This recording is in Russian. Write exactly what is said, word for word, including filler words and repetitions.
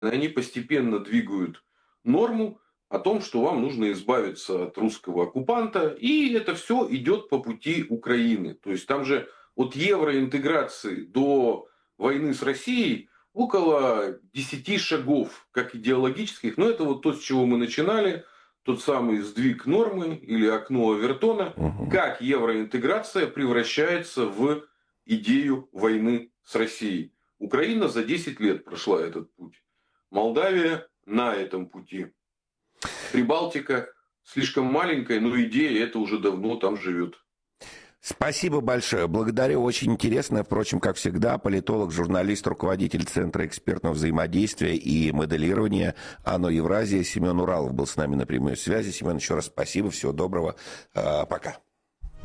они постепенно двигают норму о том, что вам нужно избавиться от русского оккупанта. И это все идет по пути Украины. То есть там же от евроинтеграции до войны с Россией около десяти шагов, как идеологических. Но это вот то, с чего мы начинали. Тот самый сдвиг нормы или окно Овертона. Угу. Как евроинтеграция превращается в идею войны с Россией. Украина за десять лет прошла этот путь. Молдавия на этом пути. Прибалтика слишком маленькая, но идея эта уже давно там живет. Спасибо большое. Благодарю. Очень интересно. Впрочем, как всегда, политолог, журналист, руководитель Центра экспертного взаимодействия и моделирования АНО Евразия Семен Уралов был с нами на прямой связи. Семен, еще раз спасибо. Всего доброго. Пока.